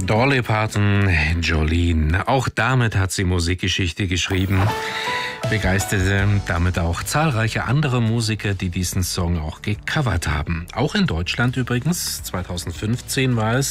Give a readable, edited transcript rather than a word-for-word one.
Dolly Parton, Jolene. Auch damit hat sie Musikgeschichte geschrieben. Begeisterte damit auch zahlreiche andere Musiker, die diesen Song auch gecovert haben. Auch in Deutschland übrigens. 2015 war es.